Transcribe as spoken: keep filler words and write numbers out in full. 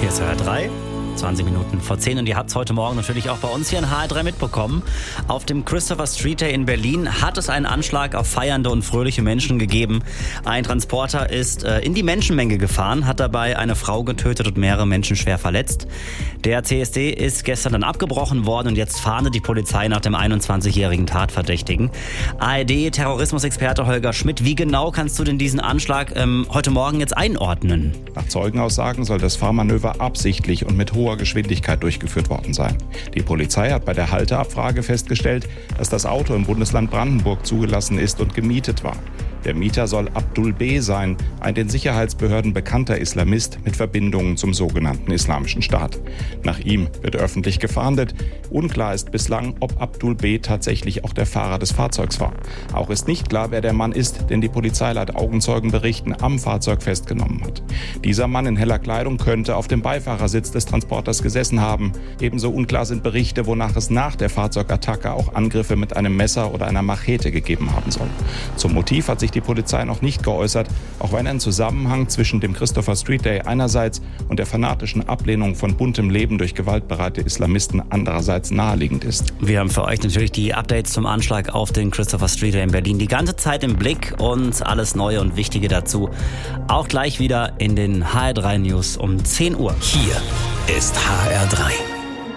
Hier ist H R drei, zwanzig Minuten vor zehn und ihr habt es heute Morgen natürlich auch bei uns hier in H R drei mitbekommen. Auf dem Christopher Street Day in Berlin hat es einen Anschlag auf feiernde und fröhliche Menschen gegeben. Ein Transporter ist äh, in die Menschenmenge gefahren, hat dabei eine Frau getötet und mehrere Menschen schwer verletzt. Der C S D ist gestern dann abgebrochen worden und jetzt fahndet die Polizei nach dem einundzwanzigjährigen Tatverdächtigen. A R D-Terrorismusexperte Holger Schmidt, wie genau kannst du denn diesen Anschlag ähm, heute Morgen jetzt einordnen? Nach Zeugenaussagen soll das Fahrmanöver absichtlich und mit hoher Geschwindigkeit durchgeführt worden sein. Die Polizei hat bei der Halteabfrage festgestellt, dass das Auto im Bundesland Brandenburg zugelassen ist und gemietet war. Der Mieter soll Abdul B. sein, ein den Sicherheitsbehörden bekannter Islamist mit Verbindungen zum sogenannten Islamischen Staat. Nach ihm wird öffentlich gefahndet. Unklar ist bislang, ob Abdul B. tatsächlich auch der Fahrer des Fahrzeugs war. Auch ist nicht klar, wer der Mann ist, den die Polizei laut Augenzeugenberichten am Fahrzeug festgenommen hat. Dieser Mann in heller Kleidung könnte auf dem Beifahrersitz des Transporters gesessen haben. Ebenso unklar sind Berichte, wonach es nach der Fahrzeugattacke auch Angriffe mit einem Messer oder einer Machete gegeben haben soll. Zum Motiv hat sich die Polizei noch nicht geäußert, auch wenn ein Zusammenhang zwischen dem Christopher Street Day einerseits und der fanatischen Ablehnung von buntem Leben durch gewaltbereite Islamisten andererseits naheliegend ist. Wir haben für euch natürlich die Updates zum Anschlag auf den Christopher Street Day in Berlin die ganze Zeit im Blick und alles Neue und Wichtige dazu auch gleich wieder in den H R drei News um zehn Uhr. Hier ist H R drei.